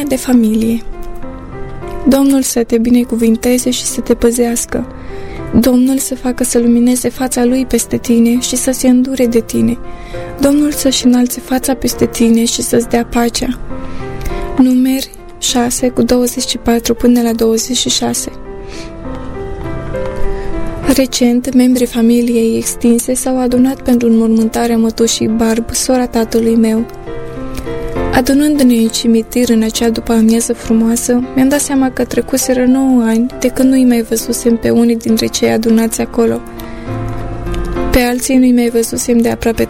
de familie. Domnul să te binecuvinteze și să te păzească. Domnul să facă să lumineze fața Lui peste tine și să se îndure de tine. Domnul să-și înalțe fața peste tine și să-ți dea pacea. Numeri 6 cu 24 până la 26. Recent, membrii familiei extinse s-au adunat pentru înmormântarea mătușii Barb, sora tatălui meu. Adunându-ne în cimitir în acea după-amiază frumoasă, mi-am dat seama că trecuseră 9 ani de când nu-i mai văzusem pe unii dintre cei adunați acolo. Pe alții nu-i mai văzusem de aproape